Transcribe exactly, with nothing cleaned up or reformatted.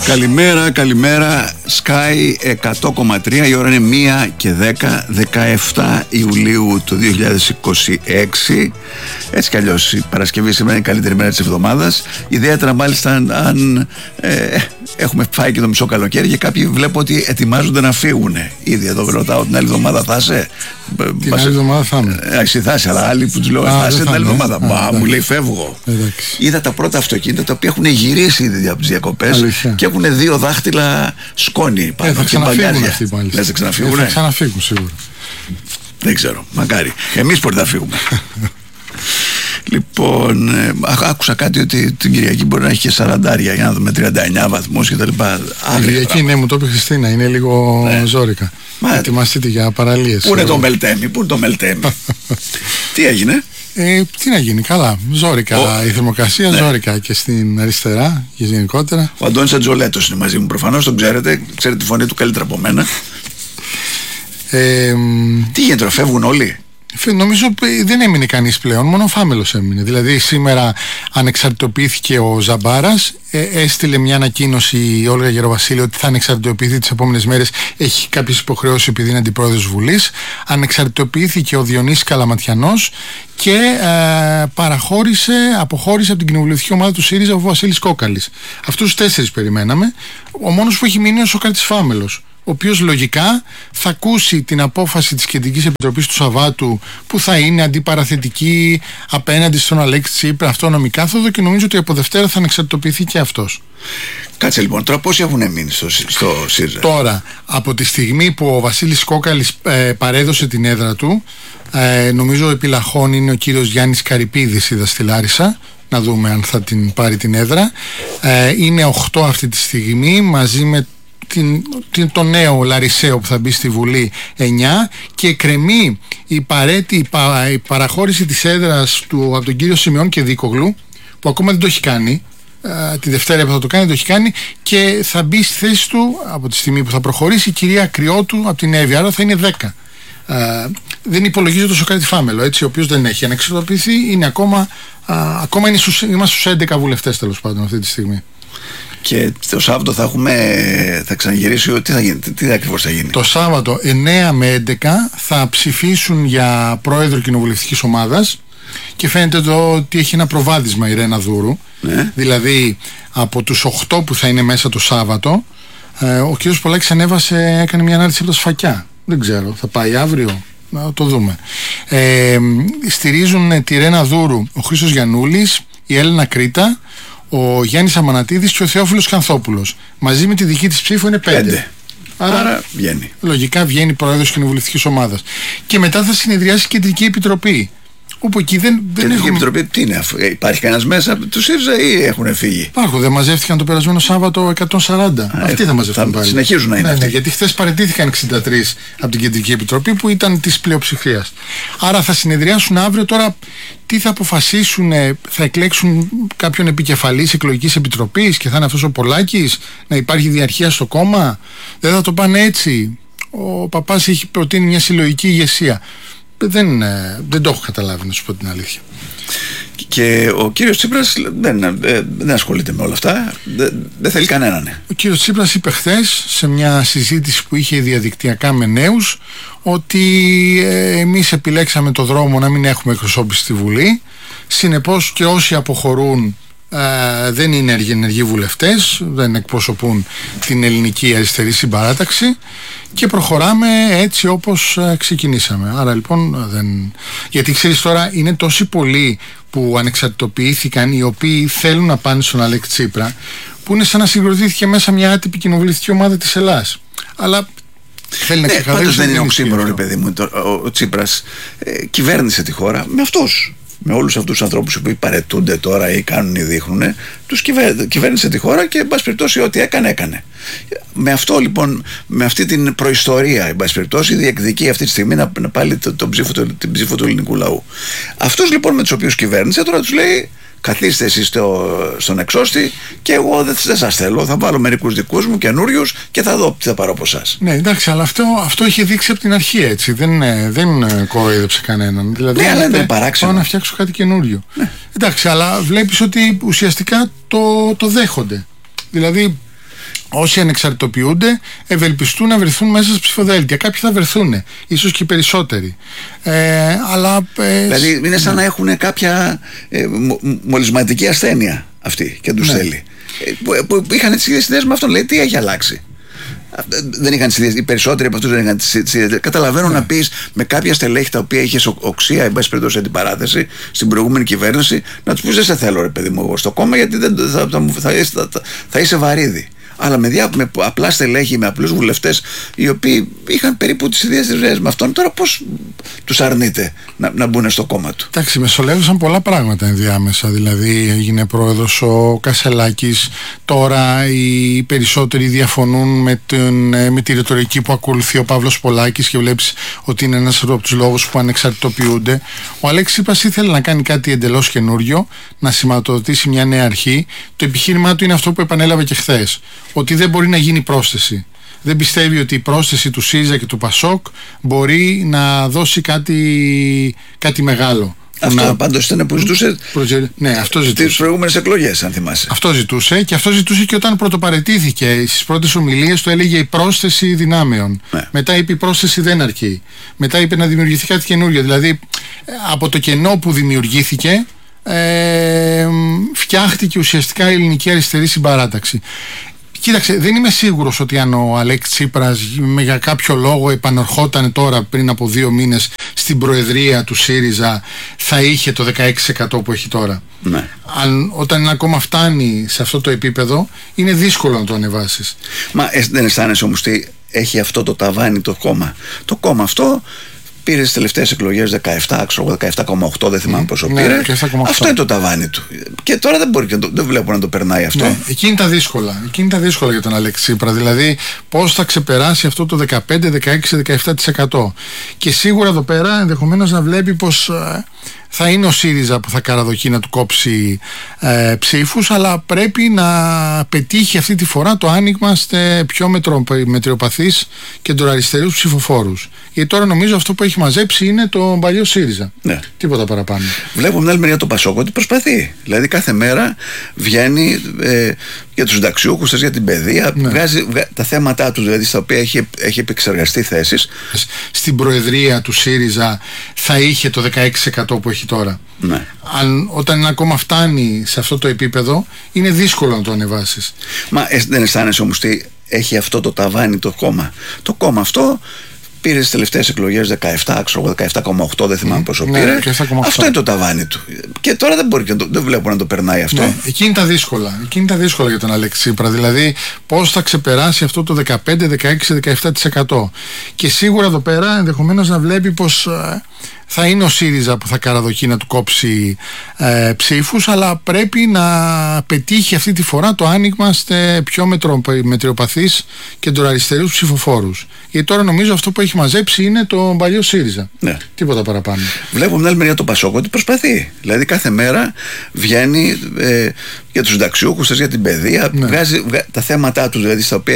Καλημέρα, καλημέρα. Sky εκατό κόμμα τρία, η ώρα είναι μία και δέκα, δεκαεφτά Ιουλίου του δύο χιλιάδες είκοσι έξι. Έτσι κι αλλιώς η Παρασκευή σήμερα είναι η καλύτερη μέρα της εβδομάδας. Ιδιαίτερα μάλιστα αν, αν ε, έχουμε φάει και το μισό καλοκαίρι και κάποιοι βλέπω ότι ετοιμάζονται να φύγουν. Ήδη εδώ ρωτάω την άλλη εβδομάδα θα είσαι. Την άλλη εβδομάδα θα είμαι. Ε, εσύ θα είσαι, αλλά άλλοι που τους λέω θα είσαι την άλλη εβδομάδα. Μα μου λέει φεύγω. Εντάξει. Είδα τα πρώτα αυτοκίνητα τα οποία έχουν γυρίσει ήδη από τις διακοπές και έχουν δύο δάχτυλα σκόνη πάνω. Ε, θα ξαναφύγουν αυτοί πάλι. Λες θα ξαναφύγουν. Ε, θα ξαναφύγουν σίγουρα. Δεν ξέρω, μακάρι. Εμείς πότε θα φύγουμε. Λοιπόν, ε, άκουσα κάτι ότι την Κυριακή μπορεί να έχει και σαραντάρια για να δούμε τριάντα εννιά βαθμούς και τα λοιπά. Την Κυριακή, ναι, μου το είπε Χριστίνα, είναι λίγο ναι. ζόρικα. Μα, ετοιμαστείτε για παραλίες. Πού είναι το Μελτέμι, πού είναι το Μελτέμι. Τι έγινε? Ε, τι να γίνει, καλά. Ζόρικα oh. η θερμοκρασία, ναι. ζόρικα και στην αριστερά και γενικότερα. Ο Αντώνης Ατζολέτος είναι μαζί μου, προφανώς τον ξέρετε. Ξέρετε τη φωνή του καλύτερα από μένα. Ε, τι γίνεται, φεύγουν όλοι? Νομίζω δεν έμεινε κανείς πλέον, μόνο ο Φάμελος έμεινε. Δηλαδή σήμερα ανεξαρτητοποιήθηκε ο Ζαμπάρας, ε, έστειλε μια ανακοίνωση η Όλγα Γεροβασίλη ότι θα ανεξαρτητοποιηθεί τις επόμενες μέρες, έχει κάποιες υποχρεώσεις επειδή είναι αντιπρόεδρος Βουλής. Ανεξαρτητοποιήθηκε ο Διονύσης Καλαματιανός και ε, παραχώρησε, αποχώρησε από την κοινοβουλευτική ομάδα του ΣΥΡΙΖΑ ο Βασίλης Κόκαλης. Αυτούς τους τέσσερις περιμέναμε. Ο μόνος που έχει μείνει είναι ο Σοκράτης Φάμελος, ο οποίος λογικά θα ακούσει την απόφαση της Κεντρικής Επιτροπής του Σαββάτου που θα είναι αντιπαραθετική απέναντι στον Αλέξη Τσίπρα, αυτόνομη κάθοδο, και νομίζω ότι από Δευτέρα θα ανεξαρτητοποιηθεί και αυτός. Κάτσε λοιπόν, τώρα πόσοι έχουν μείνει στο, στο ΣΥΡΙΖΑ? Τώρα, από τη στιγμή που ο Βασίλης Κόκαλης ε, παρέδωσε την έδρα του, ε, νομίζω επιλαχών είναι ο κύριος Γιάννης Καρυπίδης, είδα στη Λάρισα, να δούμε αν θα την πάρει την έδρα. Ε, είναι οκτώ αυτή τη στιγμή, μαζί με Την, την, το νέο Λαρισαίο που θα μπει στη Βουλή εννιά, και εκκρεμεί η, παρέτη, η, πα, η παραχώρηση της έδρας του από τον κύριο Σιμεών και Δίκογλου, που ακόμα δεν το έχει κάνει. Uh, τη Δευτέρα που θα το κάνει το έχει κάνει, και θα μπει στη θέση του από τη στιγμή που θα προχωρήσει η κυρία Κρυότου από την Εύη, άρα θα είναι δέκα. Uh, δεν υπολογίζει το Σοκράτη Φάμελο, έτσι, ο οποίος δεν έχει ανεξαρτοποιηθεί, είναι ακόμα, uh, ακόμα είναι στους, είμαστε στους έντεκα βουλευτές τέλος πάντων αυτή τη στιγμή. Και το Σάββατο θα έχουμε, θα ξαναγυρίσει, τι θα γίνει, τι, τι ακριβώς θα γίνει? Το Σάββατο εννέα με έντεκα θα ψηφίσουν για πρόεδρο κοινοβουλευτικής ομάδας, και φαίνεται εδώ ότι έχει ένα προβάδισμα η Ρένα Δούρου, ναι. Δηλαδή από τους οκτώ που θα είναι μέσα το Σάββατο, ε, ο κ. Πολάκης ανέβασε, έκανε μια ανάρτηση από τα Σφακιά. Δεν ξέρω, θα πάει αύριο, να το δούμε. ε, Στηρίζουν τη Ρένα Δούρου ο Χρήστος Γιαννούλης, η Έλενα Κρήτα, ο Γιάννης Αμανατίδης και ο Θεόφιλος Κανθόπουλος. Μαζί με τη δική της ψήφο είναι πέντε. πέντε. Άρα, Άρα βγαίνει. Λογικά βγαίνει πρόεδρος κοινοβουλευτικής ομάδας. Και μετά θα συνεδριάσει η Κεντρική Επιτροπή. Όπου εκεί δεν, δεν Κεντρική έχουμε... Επιτροπή, τι είναι, υπάρχει κανένας μέσα από του ΣΥΡΙΖΑ ή έχουν φύγει? Υπάρχουν, δεν μαζεύτηκαν το περασμένο Σάββατο εκατόν σαράντα. Α, Αυτοί θα μαζευτούν πάλι. Συνεχίζουν να είναι. Ναι, ναι, γιατί χθες παραιτήθηκαν εξήντα τρεις από την Κεντρική Επιτροπή που ήταν της πλειοψηφίας. Άρα θα συνεδριάσουν αύριο. Τώρα τι θα αποφασίσουν, θα εκλέξουν κάποιον επικεφαλής εκλογικής επιτροπής και θα είναι αυτός ο Πολάκης, να υπάρχει διαρχία στο κόμμα? Δεν θα το πάνε έτσι? Ο Παπάς έχει προτείνει μια συλλογική ηγεσία. Δεν, δεν το έχω καταλάβει, να σου πω την αλήθεια. Και ο κύριος Τσίπρας δεν, δεν ασχολείται με όλα αυτά, δεν, δεν θέλει κανέναν. Ο κύριος Τσίπρας είπε χθες σε μια συζήτηση που είχε διαδικτυακά με νέους ότι ε, εμείς επιλέξαμε το δρόμο να μην έχουμε εκπροσώπηση στη Βουλή, συνεπώς και όσοι αποχωρούν ε, δεν είναι ενεργοί βουλευτές, δεν εκπροσωπούν την ελληνική αριστερή συμπαράταξη, και προχωράμε έτσι όπως ε, ξεκινήσαμε. Άρα λοιπόν δεν... γιατί ξέρεις τώρα είναι τόσοι πολλοί που ανεξαρτητοποιήθηκαν, οι οποίοι θέλουν να πάνε στον Αλέξη Τσίπρα, που είναι σαν να συγκροτήθηκε μέσα μια άτυπη κοινοβουλευτική ομάδα της Ελλάδας. Αλλά θέλει να ξεκαθαρίσει. Πάντως δεν είναι οξύμορο, ρε παιδί μου, το, ο, ο Τσίπρας ε, κυβέρνησε τη χώρα με αυτούς. Με όλους αυτούς τους ανθρώπους που παρετούνται τώρα ή κάνουν ή δείχνουν, τους κυβέρ, κυβέρνησε τη χώρα και εν πάση περιπτώσει ό,τι έκανε έκανε. Με αυτό λοιπόν, με αυτή την προϊστορία, εν πάση περιπτώσει, διεκδικεί αυτή τη στιγμή να, να πάλι το, το ψήφο, το, την ψήφο του ελληνικού λαού. Αυτούς λοιπόν με τους οποίους κυβέρνησε τώρα τους λέει: καθίστε εσείς στο, στον εξώστη και εγώ δεν, δεν σας θέλω, θα βάλω μερικούς δικούς μου καινούριους και θα δω τι θα πάρω από εσάς. Ναι, εντάξει, αλλά αυτό, αυτό είχε δείξει από την αρχή, έτσι. Δεν, δεν κοροϊδέψε κανέναν. Δηλαδή, ναι, αλλά είναι παράξενο. Πάω να φτιάξω κάτι καινούριο. Ναι. Εντάξει, αλλά βλέπεις ότι ουσιαστικά το, το δέχονται. Δηλαδή όσοι ανεξαρτητοποιούνται ευελπιστούν να βρεθούν μέσα στις ψηφοδέλτια. Κάποιοι θα βρεθούν, ίσως και περισσότεροι. Ε, αλλά, ε, δηλαδή είναι σαν ναι. να έχουν κάποια ε, μο, μολυσματική ασθένεια αυτή και τους ναι. θέλει. Ε, που, που είχαν τις ίδιες ιδέες με αυτόν. Λέει, τι έχει αλλάξει? Δεν είχαν τις ίδιες, οι περισσότεροι από αυτούς δεν είχαν τις ίδιες. Καταλαβαίνω ναι. να πεις με κάποια στελέχη τα οποία είχες οξία, εν πάση περιπτώσει αντιπαράθεση στην προηγούμενη κυβέρνηση, να τους πεις δεν σε θέλω ρε παιδί μου εγώ στο κόμμα, γιατί δεν, θα, θα, θα, θα, θα, θα είσαι βαρύδι. Αλλά με, διά, με απλά στελέχη, με απλούς βουλευτές, οι οποίοι είχαν περίπου τις ίδιες ιδέες με αυτόν, τώρα πώς τους αρνείται να, να μπουν στο κόμμα του? Εντάξει, μεσολεύησαν πολλά πράγματα ενδιάμεσα. Δηλαδή, έγινε πρόεδρος ο Κασελάκης. Τώρα οι περισσότεροι διαφωνούν με, την, με τη ρητορική που ακολουθεί ο Παύλος Πολάκης και βλέπεις ότι είναι ένας από τους λόγους που ανεξαρτητοποιούνται. Ο Αλέξης Τσίπρας ήθελε να κάνει κάτι εντελώς καινούριο, να σηματοδοτήσει μια νέα αρχή. Το επιχείρημά του είναι αυτό που επανέλαβε και χθες, ότι δεν μπορεί να γίνει πρόσθεση. Δεν πιστεύει ότι η πρόσθεση του ΣΥΡΙΖΑ και του ΠΑΣΟΚ μπορεί να δώσει κάτι, κάτι μεγάλο. Αυτό να... πάντως ήταν που ζητούσε Προζε... ναι, αυτό ζητούσε. τις προηγούμενες εκλογές, αν θυμάσαι. Αυτό ζητούσε και αυτό ζητούσε και όταν πρωτοπαραιτήθηκε. Στις πρώτες ομιλίες του έλεγε η πρόσθεση δυνάμεων. Ναι. Μετά είπε η πρόσθεση δεν αρκεί. Μετά είπε να δημιουργηθεί κάτι καινούριο. Δηλαδή από το κενό που δημιουργήθηκε ε, φτιάχτηκε ουσιαστικά η ελληνική αριστερή συμπαράταξη. Κοίταξε, δεν είμαι σίγουρος ότι αν ο Αλέξης Τσίπρας για κάποιο λόγο επανερχόταν τώρα πριν από δύο μήνες στην προεδρία του ΣΥΡΙΖΑ θα είχε το δεκαέξι τοις εκατό που έχει τώρα. Ναι. Αν, όταν είναι ακόμα φτάνει σε αυτό το επίπεδο είναι δύσκολο να το ανεβάσεις. Μα ε, δεν αισθάνεσαι όμως ότι έχει αυτό το ταβάνι το κόμμα? Το κόμμα αυτό πήρε στις τελευταίες εκλογές δεκαεπτά, ξέρω, δεκαεπτά κόμμα οκτώ, δεν θυμάμαι πόσο ναι, πήρε. δεκαεπτά, αυτό είναι το ταβάνι του. Και τώρα δεν μπορεί, δεν βλέπω να το περνάει αυτό. Ναι, εκεί είναι τα δύσκολα. Εκεί είναι τα δύσκολα για τον Αλέξη Τσίπρα. Δηλαδή, πώς θα ξεπεράσει αυτό το δεκαπέντε, δεκαέξι, δεκαεπτά τοις εκατό. Και σίγουρα εδώ πέρα ενδεχομένως να βλέπει πως ε, θα είναι ο ΣΥΡΙΖΑ που θα καραδοκεί να του κόψει ε, ψήφους, αλλά πρέπει να πετύχει αυτή τη φορά το άνοιγμα σε πιο μετρο, μετριοπαθείς κεντροαριστερούς ψηφοφόρους. Γιατί τώρα νομίζω αυτό που έχει μαζέψει είναι το παλιό ΣΥΡΙΖΑ. Ναι. Τίποτα παραπάνω. Βλέπουμε την άλλη μεριά το ΠΑΣΟΚ ότι προσπαθεί. Δηλαδή κάθε μέρα βγαίνει ε, για τους συνταξιούχους, για την παιδεία, ναι. βγάζει βγα, τα θέματα του, δηλαδή στα οποία έχει, έχει επεξεργαστεί θέσεις. Στην προεδρία του ΣΥΡΙΖΑ θα είχε το δεκαέξι τοις εκατό που έχει τώρα. Ναι. Αν, όταν είναι ακόμα φτάνει σε αυτό το επίπεδο είναι δύσκολο να το ανεβάσεις. Μα ε, δεν αισθάνεσαι όμως ότι έχει αυτό το ταβάνι το κόμμα? Το κόμμα αυτό πήρε στις τελευταίες εκλογές δεκαεπτά, ξέρω, δεκαεπτά κόμμα οκτώ, δεν θυμάμαι πόσο ναι, πήρε. δεκαεπτά, αυτό είναι το ταβάνι του. Και τώρα δεν μπορεί, δεν βλέπω να το περνάει αυτό. Ναι, εκεί είναι τα δύσκολα. Εκεί είναι τα δύσκολα για τον Αλέξη Τσίπρα. Δηλαδή, πώς θα ξεπεράσει αυτό το δεκαπέντε, δεκαέξι, δεκαεπτά τοις εκατό. Και σίγουρα εδώ πέρα ενδεχομένως να βλέπει πως ε, θα είναι ο ΣΥΡΙΖΑ που θα καραδοκεί να του κόψει ε, ψήφους, αλλά πρέπει να πετύχει αυτή τη φορά το άνοιγμα σε πιο μετρο, μετριοπαθείς κεντροαριστερούς ψηφοφόρους. Γιατί τώρα νομίζω αυτό που έχει μαζέψει είναι το παλιό ΣΥΡΙΖΑ. Ναι. Τίποτα παραπάνω. Βλέπουμε την άλλη μεριά το ΠΑΣΟΚ ότι προσπαθεί. Δηλαδή κάθε μέρα βγαίνει ε, για τους συνταξιούχους, για την παιδεία, ναι. βγάζει βγα, τα θέματα του, δηλαδή στα οποία